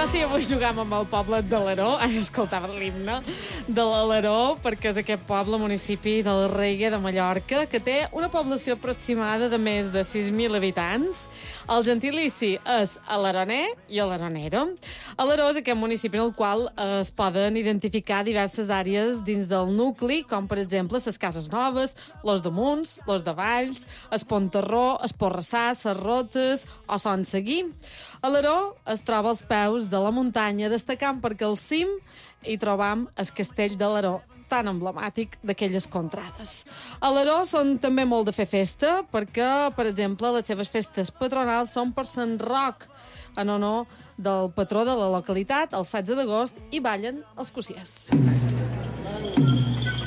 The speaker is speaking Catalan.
sí, avui jugam amb el poble d'Alaró. Escoltava l'himne de l'Alaró, perquè és aquest poble, municipi del Reggae de Mallorca, que té una població aproximada de més de 6.000 habitants. El gentilici és alaroner i alaronero. Alaró és aquest municipi en el qual es poden identificar diverses àrees dins del nucli, com per exemple les Cases Noves, los de Munts, los de Valls, es Pontarró, es Porrassà, ses Rotes o Son Seguí. Alaró es troba als peus de la muntanya, destacant perquè al cim hi trobam el castell d'Alaró, tan emblemàtic d'aquelles contrades. A Alaró són també molt de fer festa, perquè, per exemple, les seves festes patronals són per Sant Roc, en honor del patró de la localitat, el 16 d'agost, i ballen els cossiers.